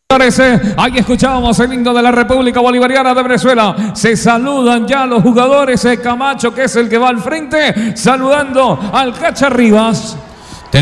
Ahí escuchábamos el himno de la República Bolivariana de Venezuela. Se saludan ya los jugadores. Camacho, que es el que va al frente, saludando al Cacha Rivas.